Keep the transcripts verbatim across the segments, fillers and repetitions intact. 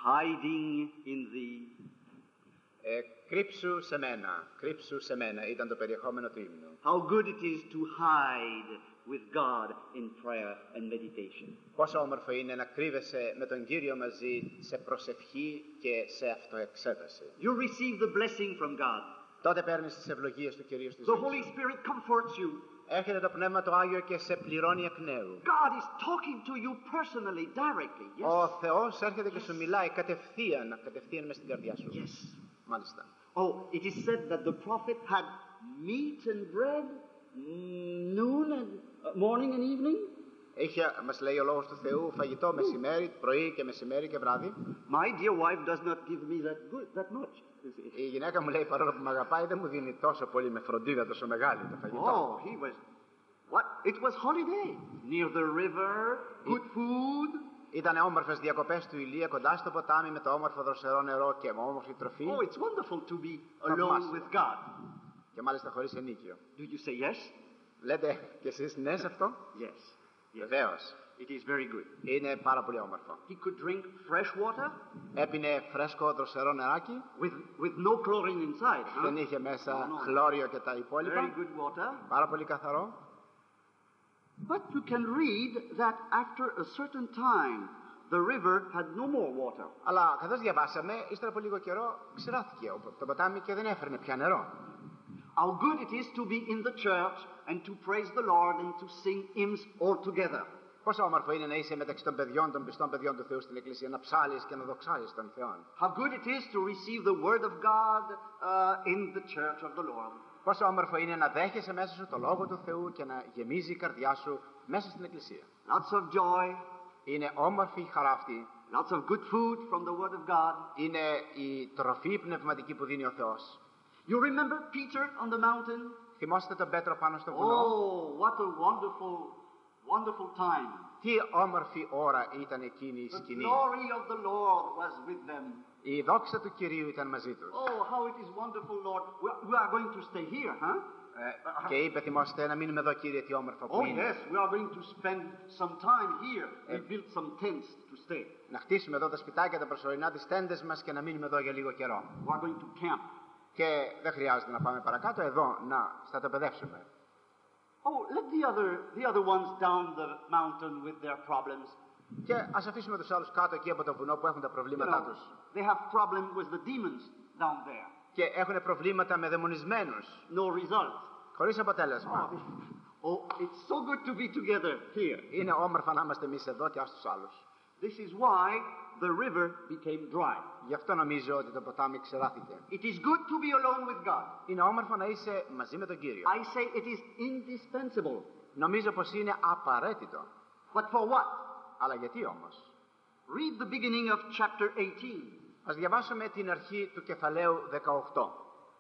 hiding in thee. Ε, κρύψου σε μένα, κρύψου σε μένα ήταν το περιεχόμενο του ύμνου. How good it is to hide with God in prayer and meditation. Πόσο όμορφο είναι να κρύβεσαι με τον Κύριο μαζί σε προσευχή και σε αυτοεξέταση. You receive the blessing from God. Τότε παίρνεις τις ευλογίες του Κυρίου στη The ζωή Holy σου. Spirit comforts you. Έρχεται το Πνεύμα το Άγιο και σε πληρώνει εκ νέου. God is talking to you personally, directly. Ο Yes. Θεός έρχεται και σου μιλάει κατευθείαν, κατευθείαν μες στην καρδιά σου. Yes. Μάλιστα. Oh, it is said that the prophet had meat and bread, noon and uh, morning and evening. Είχε, μας λέει ο Λόγος του Θεού, φαγητό μεσημέρι, πρωί και μεσημέρι και βράδυ. My dear wife does not give me that good, that much. Η γυναίκα μου λέει, παρόλο που με αγαπάει, δεν μου δίνει τόσο πολύ με φροντίδα, τόσο μεγάλη το φαγητό. Oh, he was, what? It was holiday. Near the river, good food. Ήταν όμορφες διακοπές του Ηλία κοντά στο ποτάμι με το όμορφο δροσερό νερό και όμορφη τροφή. Oh, it's wonderful to be alone with God. Και μάλιστα χωρίς ενίκιο. Do you say yes? Λέτε κι εσείς ναι σε αυτό? Yes. Βεβαίως. It is very good. Είναι πάρα πολύ όμορφο. He could drink fresh water Έπινε φρέσκο δροσερό νεράκι. with, with no chlorine inside. Huh? Δεν είχε μέσα No, no. χλώριο και τα Very υπόλοιπα. good water. Πάρα πολύ καθαρό. But you can read that after a certain time, the river had no more water. Αλλά καθώς διαβάσαμε, ύστερα από λίγο καιρό ξηράθηκε το ποτάμι και δεν έφερνε πια νερό. How good it is to be in the church and to praise the Lord and to sing hymns all together. Πόσο όμορφο είναι να είσαι μεταξύ των παιδιών, των πιστών παιδιών του Θεού στην Εκκλησία, να ψάλεις και να δοξάζεις τον Θεό. How good it is to receive the word of God uh, in the church of the Lord. Πόσο όμορφο είναι να δέχεσαι μέσα σου το Λόγο του Θεού και να γεμίζει η καρδιά σου μέσα στην Εκκλησία. Lots of joy, Είναι όμορφη η χαρά αυτή. lots of good food from the word of God. Είναι η τροφή πνευματική που δίνει ο Θεός. You remember Peter on the mountain? Θυμόστε τον Πέτρο πάνω στο βουνό. Oh, what a wonderful, wonderful time. Τι όμορφη ώρα ήταν εκείνη η The σκηνή. glory of the Lord was with them. Η δόξα του Κυρίου ήταν μαζί τους. Oh, how it is wonderful, Lord. We we are going to stay here, huh? Ε, και είπε, θυμόστε να μείνουμε εδώ, Κύριε, τι όμορφο που Oh, είναι. yes, we are going to spend some time here. We built some tents to stay. Να χτίσουμε εδώ τα σπιτάκια, τα προσωρινά, τις τέντες μας και να μείνουμε εδώ για λίγο καιρό. We are going to camp. Και δεν χρειάζεται να πάμε παρακάτω, εδώ να στρατοπεδεύσουμε. Oh, let the other, the other ones down the mountain with their problems. Και ας αφήσουμε τους άλλους κάτω εκεί από το βουνό που έχουν τα You προβλήματά know, τους. they have problem with the demons down there. Και έχουν προβλήματα με δαιμονισμένους, No result. χωρίς αποτέλεσμα. Oh, oh, it's so good to be together here. Είναι όμορφα να είμαστε εμείς εδώ και ας τους άλλους. This is why the river became dry. Γι' αυτό νομίζω ότι το ποτάμι ξεράθηκε. It is good to be alone with God. Είναι όμορφο να είσαι μαζί με τον Κύριο. I say it is indispensable. Νομίζω πως είναι απαραίτητο. But for what? Αλλά γιατί όμως? Read the beginning of chapter eighteen. Ας διαβάσουμε την αρχή του κεφαλαίου δεκαοκτώ.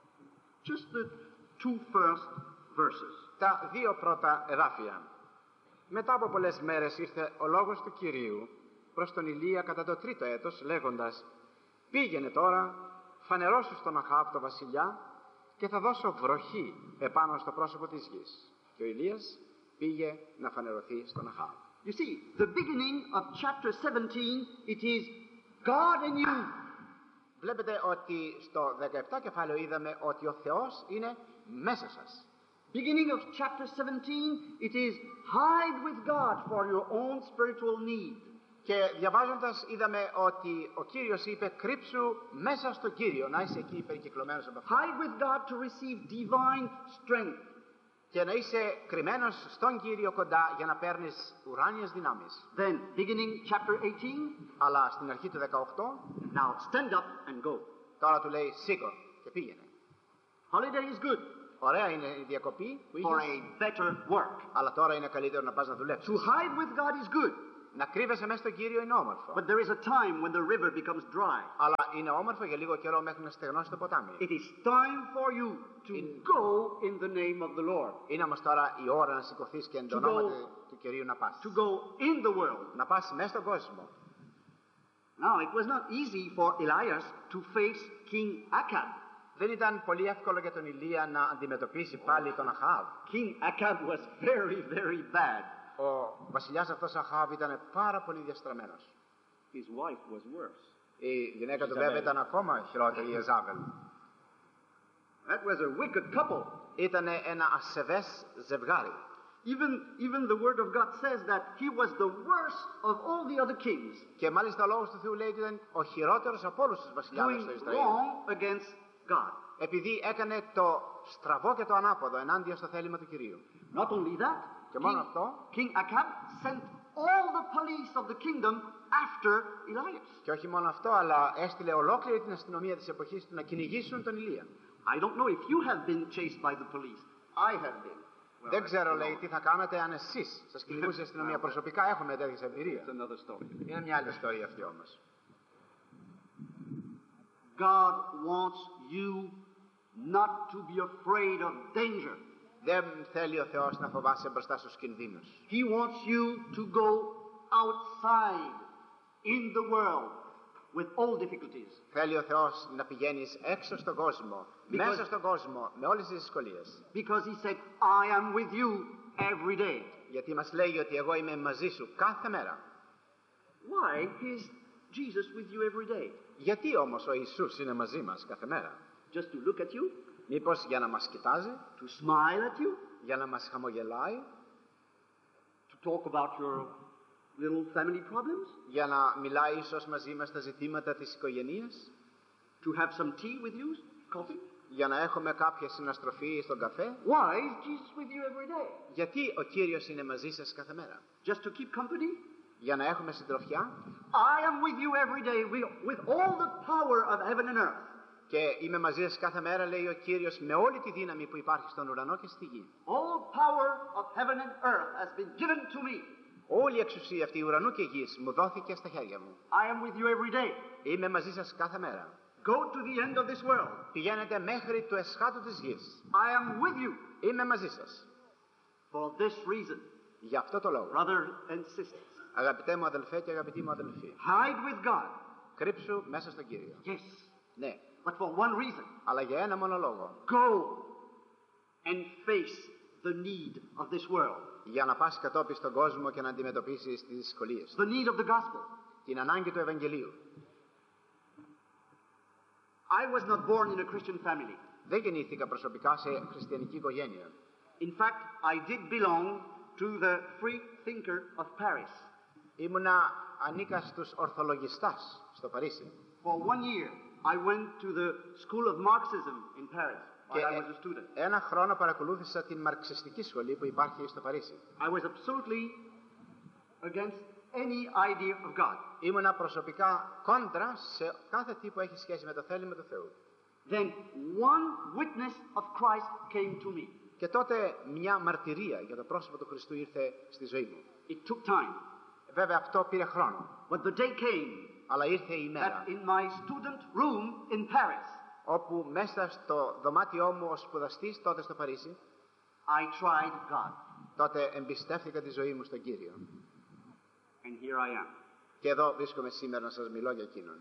Just the two first verses. Τα δύο πρώτα εδάφια. Μετά από πολλές μέρες ήρθε ο λόγος του Κυρίου προς τον Ηλία κατά το τρίτο έτος, λέγοντας: «Πήγαινε τώρα, φανερώσου στον Αχάβ το βασιλιά και θα δώσω βροχή επάνω στο πρόσωπο της γης». Και ο Ηλίας πήγε να φανερωθεί στον Αχάβ. You see, the beginning of chapter seventeen, it is God and you. Βλέπετε ότι στο δεκαεπτά κεφάλαιο είδαμε ότι ο Θεός είναι μέσα σας. Beginning of chapter seventeen, it is hide with God for your own spiritual need. Και διαβάζοντας είδαμε ότι ο Κύριος είπε, κρύψου μέσα στο Κύριο, να είσαι εκεί περικυκλωμένος από αυτό. Hide with God to receive divine strength. Και να είσαι κρυμμένος στον Κύριο κοντά για να παίρνεις ουράνιες δυνάμεις. Then, beginning chapter eighteen, Αλλά στην αρχή του δεκαοκτώ, now stand up and go. τώρα του λέει σήκω και πήγαινε. Holiday is good Ωραία είναι η διακοπή που for είχες, a better work. αλλά τώρα είναι καλύτερο να πας να To δουλέψεις. hide with God is good, Να κρύβεσαι μέσα στον Κύριο είναι όμορφο. but there is a time when the river becomes dry. Αλλά είναι όμορφο για λίγο καιρό μέχρι να στεγνώσει το ποτάμι. It is time for you to go in the name of the Lord. Είναι όμως τώρα η ώρα να σηκωθείς και εν το To όνομα go- του- του Κυρίου να πας. To go in the world. Να πας μέσα στον κόσμο. Now, it was not easy for Elias to face King Achab. Δεν ήταν πολύ εύκολο για τον Ηλία να αντιμετωπίσει πάλι τον Αχάβ. King Achab was very, very bad. Ο βασιλιάς αυτός Αχάβ ήταν πάρα πολύ διαστραμμένος. His wife was worse. Η γυναίκα του βέβαια ήταν ακόμα χειρότερη, η Ιεζάβελ. That was a wicked couple. Ήταν ένα ασεβές ζευγάρι. Even, even the Word of God says that he was the worst of all the other kings, Και μάλιστα ο λόγος του Θεού λέει ότι ήταν ο χειρότερος από όλους τους βασιλιάδες doing στο Ισραήλ. wrong against God. Επειδή έκανε το στραβό και το ανάποδο ενάντια στο θέλημα του Κυρίου. Not only that, Και μόνο King, αυτό, King Ahab sent all the police of the kingdom after Elias. και όχι μόνο αυτό, αλλά έστειλε ολόκληρη την αστυνομία της εποχής του να κυνηγήσουν τον Ηλία. I don't know if you have been chased by the police. I have been. Well, Δεν ξέρω, λέει, τι θα κάνετε αν εσείς σας κυνηγούσε η αστυνομία. Προσωπικά έχουμε τέτοιες εμπειρίες. It's another story. Είναι μια άλλη ιστορία αυτή όμως. God wants you not to be afraid of danger. Δεν θέλει ο Θεός να φοβάσαι μπροστά στους κινδύνους. He wants you to go outside in the world with all difficulties. Θέλει ο Θεός να πηγαίνεις έξω στον κόσμο, Because- μέσα στον κόσμο, με όλες τις δυσκολίες. Because he said, I am with you every day. Γιατί μας λέει ότι εγώ είμαι μαζί σου κάθε μέρα. Why is Jesus with you every day? Γιατί όμως ο Ιησούς είναι μαζί μας κάθε μέρα? Just to look at you? Μήπως για να μας κοιτάζει, To smile at you? για να μας χαμογελάει, To talk about your little family problems? για να μιλάει ίσως μαζί μας τα ζητήματα της οικογένειας, To have some tea with you? Coffee? για να έχουμε κάποια συναστροφή στον καφέ? Why is Jesus with you every day? Γιατί ο Κύριος είναι μαζί σας κάθε μέρα? Just to keep company? Για να έχουμε συντροφιά? I am with you every day with, with all the power of heaven and earth. Και είμαι μαζί σας κάθε μέρα, λέει ο Κύριος, με όλη τη δύναμη που υπάρχει στον ουρανό και στη γη. All power of heaven and earth has been given to me. Όλη η εξουσία αυτή ουρανού και γης μου δόθηκε στα χέρια μου. I am with you every day. Είμαι μαζί σας κάθε μέρα. Go to the end of this world. Πηγαίνετε μέχρι του εσχάτου της γης. I am with you. Είμαι μαζί σας. For this reason, Γι' αυτό το λόγο. brothers and sisters, Αγαπητέ μου αδελφέ και αγαπητοί μου αδελφοί, hide with God. κρύψου μέσα στον Κύριο. Yes, Ναι, but for one reason. αλλά για ένα μόνο λόγο. Go and face the need of this world. Για να πας κατόπιν στον κόσμο και να αντιμετωπίσεις τις δυσκολίες. The need of the gospel. Την ανάγκη του Ευαγγελίου. I was not born in a Christian family. Δεν γεννήθηκα προσωπικά σε χριστιανική οικογένεια. In fact, I did belong to the free thinker of Paris. Ήμουνα ανήκα στους ορθολογιστάς στο Παρίσι. For one year, I went to the school of Marxism in Paris Και while I was a student. ένα χρόνο παρακολούθησα την μαρξιστική σχολή που υπάρχει στο Παρίσι. I was absolutely against any idea of God. Ήμουνα προσωπικά κόντρα σε κάθε τι που έχει σχέση με το θέλημα του Θεού. Then one witness of Christ came to me. Και τότε μια μαρτυρία για το πρόσωπο του Χριστού ήρθε στη ζωή μου. It took time, Βέβαια αυτό πήρε χρόνο. but the day came Αλλά ήρθε η ημέρα that in my student room in Paris, όπου μέσα στο δωμάτιό μου ως σπουδαστής τότε στο Παρίσι, I tried God. τότε εμπιστεύτηκα τη ζωή μου στον Κύριο. And here I am. Και εδώ βρίσκομαι σήμερα να σας μιλώ για εκείνον.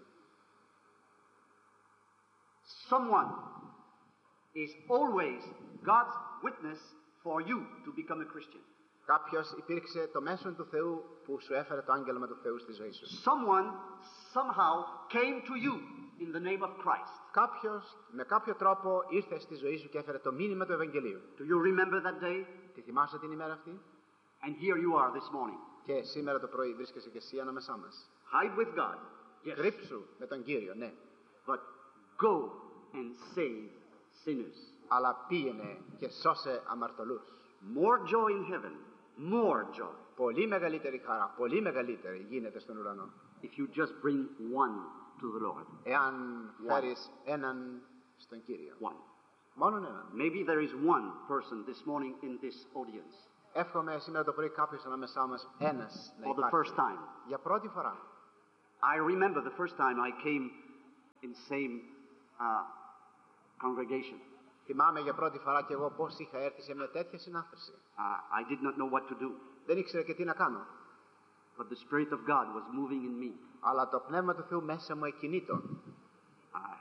Someone is always God's witness for you to become a Christian. Κάποιος υπήρξε το μέσον του Θεού που σου έφερε το άγγελμα του Θεού στη ζωή σου. Someone somehow came to you in the name of Christ. Κάποιος με κάποιο τρόπο ήρθε στη ζωή σου και έφερε το μήνυμα του Ευαγγελίου. Do you remember that day? Τη θυμάσαι την ημέρα αυτή? And here you are this morning. Και σήμερα το πρωί βρίσκεσαι και εσύ ανάμεσά μας. Hide with God. Yes. Κρύψου με τον Κύριο, ναι. But go and save sinners. Αλλά πήγαινε και σώσε αμαρτωλούς. More joy in heaven. More joy. Πολύ μεγαλύτερη χαρά, πολύ μεγαλύτερη γίνεται στον ουρανό. If you just bring one to the Lord. Εάν φέρεις έναν στον Κύριο. One. Μόνον έναν. Maybe there is one person this morning in this audience. Εύχομαι σήμερα το πρωί κάποιος ανάμεσά μας, ένας να For the υπάρχει. first time. Για πρώτη φορά. I remember the first time I came in same uh, congregation. Θυμάμαι για πρώτη φορά και εγώ πώς είχα έρθει σε μια τέτοια συνάθρηση. Uh, I did not know what to do. Δεν ήξερα και τι να κάνω. But the Spirit of God was moving in me. Αλλά το Πνεύμα του Θεού μέσα μου εκκινήτω. I,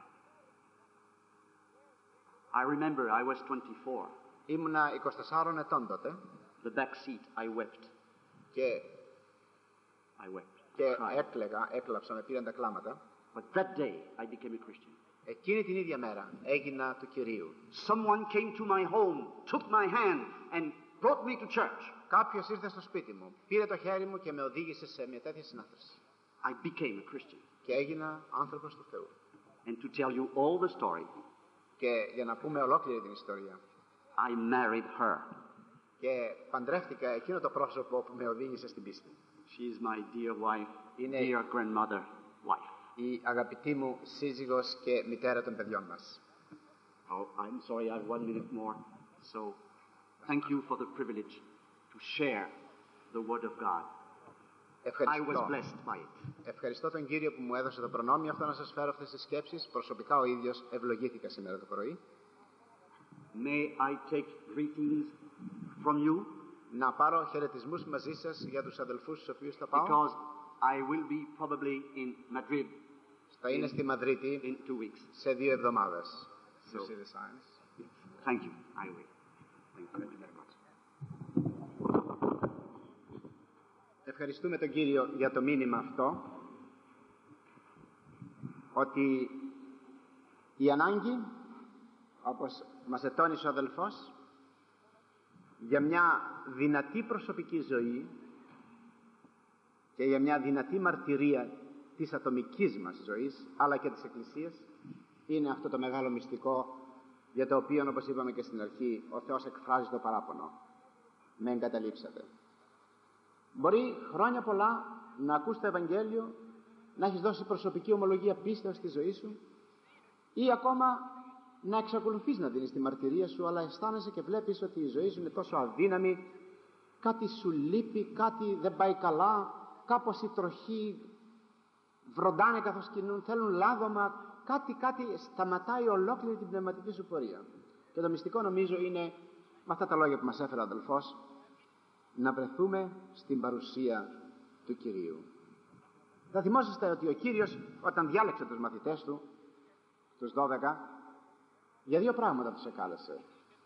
I remember I was twenty-four. Ήμουνα είκοσι ετών τότε The back seat, I wept. και, I wept. I και cried. έκλαιγα, έκλαψα, με πήραν τα κλάματα. But that day I became a Christian. Εκείνη την ίδια μέρα έγινα του Κυρίου. Someone came to my home, took my hand and brought me to church. Κάποιος ήρθε στο σπίτι μου, πήρε το χέρι μου και με οδήγησε σε μια τέτοια συνάθρηση. I became a Christian. Και έγινα άνθρωπος του Θεού. And to tell you all the story, Και για να πούμε ολόκληρη την ιστορία, I married her. και παντρεύτηκα εκείνο το πρόσωπο που με οδήγησε στην πίστη. She is my dear wife, Είναι dear grandmother wife. η αγαπητή μου σύζυγος και μητέρα των παιδιών μας. Oh, I'm sorry, I have one minute more. So, thank you for the privilege to share the Word of God. I was Ευχαριστώ. blessed by it. Ευχαριστώ τον Κύριο που μου έδωσε το προνόμιο αυτό να σας φέρω αυτές τις σκέψεις. Προσωπικά ο ίδιος ευλογήθηκα σήμερα το πρωί. May I take greetings from you? Να πάρω χαιρετισμούς μαζί σας για τους αδελφούς στους οποίους θα πάω. Because I will be probably in Madrid Θα είναι στη Μαδρίτη in two weeks. σε δύο εβδομάδες. So, To see the signs. thank you. I will. Thank you very much. Ευχαριστούμε τον Κύριο για το μήνυμα αυτό, ότι η ανάγκη, όπως μας ετώνησε ο αδελφός, για μια δυνατή προσωπική ζωή και για μια δυνατή μαρτυρία της ατομικής μας ζωής, αλλά και της Εκκλησίας, είναι αυτό το μεγάλο μυστικό για το οποίο, όπως είπαμε και στην αρχή, ο Θεός εκφράζει το παράπονο. Με εγκαταλείψατε. Μπορεί χρόνια πολλά να ακούς το Ευαγγέλιο, να έχεις δώσει προσωπική ομολογία πίστεως στη ζωή σου ή ακόμα να εξακολουθείς να δίνεις τη μαρτυρία σου, αλλά αισθάνεσαι και βλέπεις ότι η ζωή σου είναι τόσο αδύναμη, κάτι σου λείπει, κάτι δεν πάει καλά, κάπως οι τροχοί βροντάνε καθώς κινούν, θέλουν λάδωμα, κάτι, κάτι σταματάει ολόκληρη την πνευματική σου πορεία. Και το μυστικό νομίζω είναι, με αυτά τα λόγια που μας έφερε ο αδελφός, να βρεθούμε στην παρουσία του Κυρίου. Θα θυμόσαστε ότι ο Κύριος, όταν διάλεξε τους μαθητές του, τους δώδεκα, για δύο πράγματα τους εκάλεσε.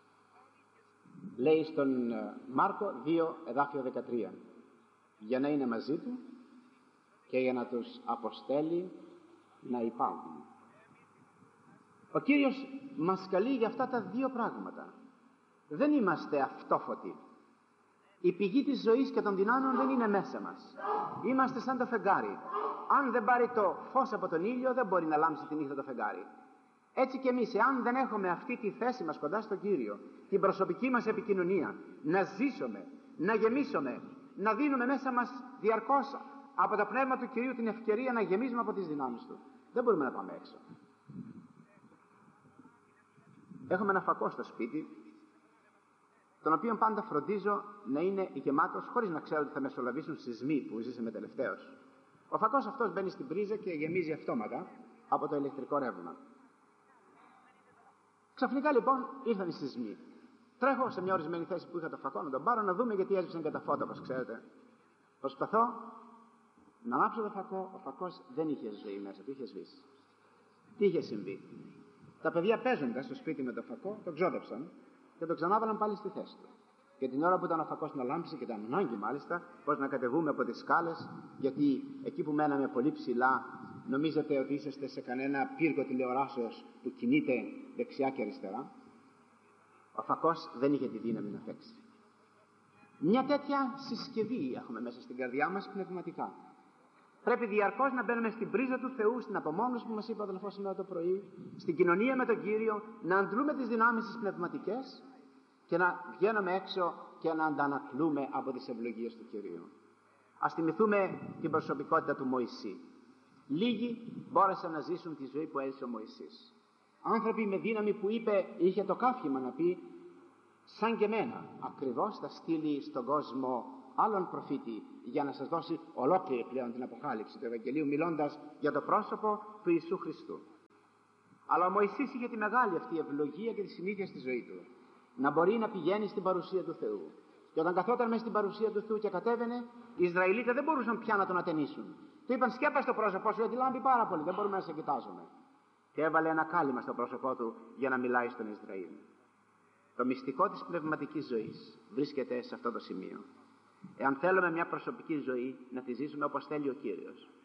Λέει στον Μάρκο δύο εδάφιο δεκατρία, για να είναι μαζί του και για να τους αποστέλει να υπάγουν. Ο Κύριος μας καλεί για αυτά τα δύο πράγματα. Δεν είμαστε αυτόφωτοι. Η πηγή της ζωής και των δυνάμεων δεν είναι μέσα μας. Είμαστε σαν το φεγγάρι. Αν δεν πάρει το φως από τον ήλιο, δεν μπορεί να λάμψει τη νύχτα το φεγγάρι. Έτσι και εμείς, εάν δεν έχουμε αυτή τη θέση μας κοντά στον Κύριο, την προσωπική μας επικοινωνία, να ζήσουμε, να γεμίσουμε, να δίνουμε μέσα μας διαρκώς από το πνεύμα του Κυρίου την ευκαιρία να γεμίζουμε από τις δυνάμεις Του, δεν μπορούμε να πάμε έξω. Έχουμε ένα φακό στο σπίτι, τον οποίο πάντα φροντίζω να είναι γεμάτος, χωρίς να ξέρω ότι θα μεσολαβήσουν σεισμοί που ζήσαμε τελευταίως. Ο φακός αυτός μπαίνει στην πρίζα και γεμίζει αυτόματα από το ηλεκτρικό ρεύμα. Ξαφνικά λοιπόν ήρθαν οι σεισμοί. Τρέχω σε μια ορισμένη θέση που είχα το φακό να τον πάρω, να δούμε γιατί έσβησαν και τα φώτα, όπως ξέρετε. Προσπαθώ να ανάψω το φακό, ο φακός δεν είχε ζωή μέσα του, είχε σβήσει. Τι είχε συμβεί? Τα παιδιά παίζοντας στο σπίτι με το φακό, το ξόδεψαν και το ξανάβαλαν πάλι στη θέση του. Και την ώρα που ήταν ο φακός να λάμψει, και ήταν ανάγκη μάλιστα, πώς να κατεβούμε από τις σκάλες, γιατί εκεί που μέναμε πολύ ψηλά, νομίζετε ότι είσαστε σε κανένα πύργο τηλεοράσεως που κινείται δεξιά και αριστερά. Ο φακός δεν είχε τη δύναμη να παίξει. Μια τέτοια συσκευή έχουμε μέσα στην καρδιά μας πνευματικά. Πρέπει διαρκώς να μπαίνουμε στην πρίζα του Θεού, στην απομόνωση που μας είπε ο αδελφός σήμερα το πρωί, στην κοινωνία με τον Κύριο, να αντλούμε τις δυνάμεις τις πνευματικές και να βγαίνουμε έξω και να αντανακλούμε από τις ευλογίες του Κυρίου. Ας θυμηθούμε την προσωπικότητα του Μωυσή. Λίγοι μπόρεσαν να ζήσουν τη ζωή που έζησε ο Μωυσής. Άνθρωποι με δύναμη που είπε, είχε το καύχημα να πει, σαν και εμένα, ακριβώς θα στείλει στον κόσμο άλλον προφήτη για να σας δώσει ολόκληρη πλέον την αποκάλυψη του Ευαγγελίου, μιλώντας για το πρόσωπο του Ιησού Χριστού. Αλλά ο Μωυσής είχε τη μεγάλη αυτή ευλογία και τη συνήθεια στη ζωή του, να μπορεί να πηγαίνει στην παρουσία του Θεού. Και όταν καθόταν μέσα στην παρουσία του Θεού και κατέβαινε, οι Ισραηλίτες δεν μπορούσαν πια να τον ατενίσουν. Του είπαν, σκέπα στο πρόσωπό σου, γιατί λάμπει πάρα πολύ, δεν μπορούμε να σε κοιτάζουμε. Και έβαλε ένα κάλυμα στο πρόσωπό του για να μιλάει στον Ισραήλ. Το μυστικό της πνευματικής ζωής βρίσκεται σε αυτό το σημείο. Εάν θέλουμε μια προσωπική ζωή να τη ζήσουμε όπως θέλει ο Κύριος,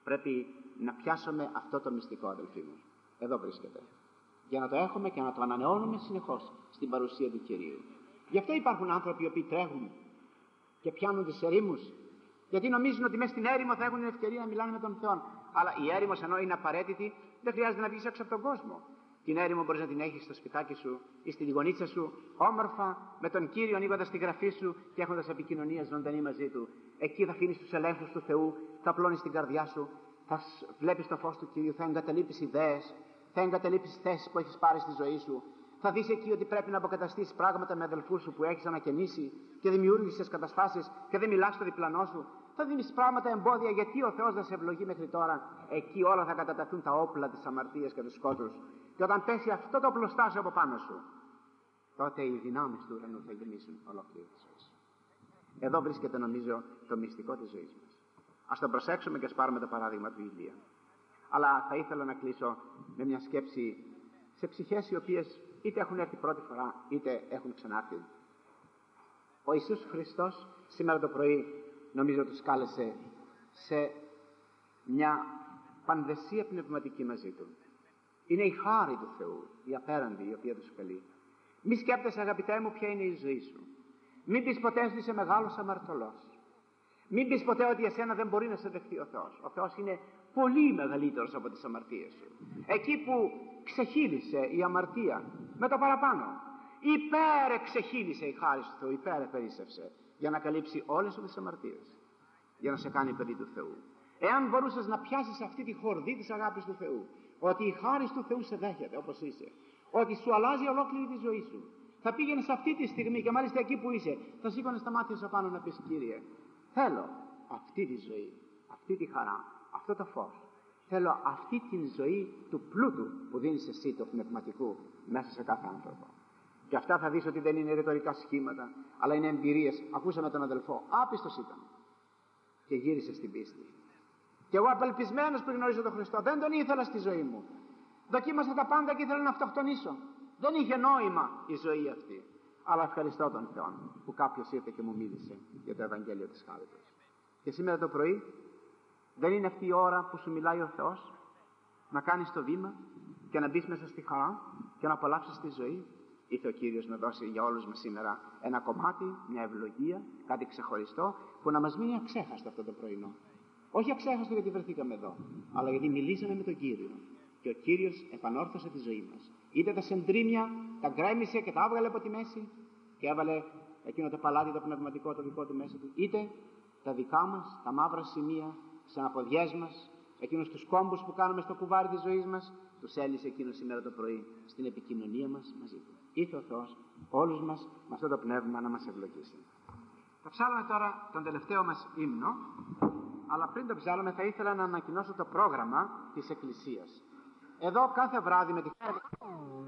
Πρέπει να πιάσουμε αυτό το μυστικό, αδελφοί μου. Εδώ βρίσκεται. Για να το έχουμε και να το ανανεώνουμε συνεχώς στην παρουσία του Κυρίου. Γι' αυτό υπάρχουν άνθρωποι οι οποίοι τρέχουν και πιάνουν τις ερήμους, γιατί νομίζουν ότι μέσα στην έρημο θα έχουν την ευκαιρία να μιλάνε με τον Θεό. Αλλά η έρημος, ενώ είναι απαραίτητη, δεν χρειάζεται να βγεις έξω από τον κόσμο. Την έρημο μπορείς να την έχεις στο σπιτάκι σου ή στη γωνίτσα σου, όμορφα, με τον Κύριο ανοίγοντας τη γραφή σου και έχοντας επικοινωνία ζωντανή μαζί του. Εκεί θα αφήνεις τους ελέγχους του Θεού, θα απλώνεις την καρδιά σου, θα βλέπεις το φως του Κυρίου, θα εγκαταλείπεις ιδέες, θα εγκαταλείπεις θέσεις που έχεις πάρει στη ζωή σου. Θα δεις εκεί ότι πρέπει να αποκαταστήσεις πράγματα με αδελφούς σου που έχεις ανακαινήσει και δημιούργησες καταστάσεις και δεν μιλάς στο διπλανό σου. Θα δεις πράγματα εμπόδια γιατί ο Θεός δεν σε ευλογεί μέχρι τώρα. Εκεί όλα θα καταταθούν τα όπλα της αμαρτίας και του σκότους. Και όταν πέσει αυτό το οπλοστάσιο από πάνω σου, τότε οι δυνάμεις του ουρανού θα γεμίσουν ολόκληρη τη ζωή σου. Εδώ βρίσκεται, νομίζω, το μυστικό της ζωής μας. Ας το προσέξουμε και ας πάρουμε το παράδειγμα του Ηλία. Αλλά θα ήθελα να κλείσω με μια σκέψη σε ψυχές οι οποίες είτε έχουν έρθει πρώτη φορά είτε έχουν ξανάρθει. Ο Ιησούς Χριστός σήμερα το πρωί νομίζω τους κάλεσε σε μια πανδεσία πνευματική μαζί του. Είναι η χάρη του Θεού, η απέραντη, η οποία τους καλεί. Μη σκέπτεσαι, αγαπητέ μου, ποια είναι η ζωή σου. Μην πεις ποτέ ότι είσαι μεγάλος αμαρτωλός. Μην πεις ποτέ ότι εσένα δεν μπορεί να σε δεχτεί ο Θεός. Ο Θεός είναι πολύ μεγαλύτερος από τις αμαρτίες σου. Εκεί που ξεχύλισε η αμαρτία με το παραπάνω, υπέρεξεχύλισε η χάρη του Θεού, υπέρεπερίσσευσε για να καλύψει όλες τις αμαρτίες, για να σε κάνει παιδί του Θεού. Εάν μπορούσες να πιάσεις αυτή τη χορδή της αγάπης του Θεού, ότι η χάρη του Θεού σε δέχεται όπως είσαι, ότι σου αλλάζει ολόκληρη τη ζωή σου, θα πήγαινες αυτή τη στιγμή και μάλιστα εκεί που είσαι, θα σήκωνες τα μάτια σου πάνω να πεις, Κύριε, θέλω αυτή τη ζωή, αυτή τη χαρά, αυτό το φως. Θέλω αυτή τη ζωή του πλούτου που δίνεις εσύ, το πνευματικού, μέσα σε κάθε άνθρωπο. Και αυτά θα δεις ότι δεν είναι ρητορικά σχήματα, αλλά είναι εμπειρίες. Ακούσαμε τον αδελφό, άπιστος ήταν και γύρισε στην πίστη. Και εγώ απελπισμένος που γνωρίζω τον Χριστό, δεν τον ήθελα στη ζωή μου. Δοκίμασα τα πάντα και ήθελα να αυτοκτονήσω. Δεν είχε νόημα η ζωή αυτή. Αλλά ευχαριστώ τον Θεό που κάποιος ήρθε και μου μίλησε για το Ευαγγέλιο της Χάριτος. Και σήμερα το πρωί δεν είναι αυτή η ώρα που σου μιλάει ο Θεός να κάνεις το βήμα και να μπεις μέσα στη χαρά και να απολαύσεις τη ζωή. Ήρθε ο Κύριος να δώσει για όλους μας σήμερα ένα κομμάτι, μια ευλογία, κάτι ξεχωριστό που να μας μείνει αξέχαστο αυτό το πρωινό. Όχι αξέχαστο γιατί βρεθήκαμε εδώ, αλλά γιατί μιλήσαμε με τον Κύριο. Και ο Κύριος επανόρθωσε τη ζωή μας. Είτε τα σεντρίμια τα γκρέμισε και τα έβγαλε από τη μέση και έβαλε εκείνο το παλάτι το πνευματικό το δικό του μέσα του, είτε τα δικά μας, τα μαύρα σημεία, τις αναποδιές μας, εκείνους τους κόμπους που κάνουμε στο κουβάρι της ζωής μας, τους έλυσε εκείνο σήμερα το πρωί στην επικοινωνία μας μαζί του. Ήρθε ο Θεός όλους μας με αυτό το πνεύμα να μας ευλογήσει. Θα ψάλουμε τώρα τον τελευταίο μας ύμνο, αλλά πριν το ψάλουμε θα ήθελα να ανακοινώσω το πρόγραμμα της Εκκλησίας. Εδώ κάθε βράδυ με τη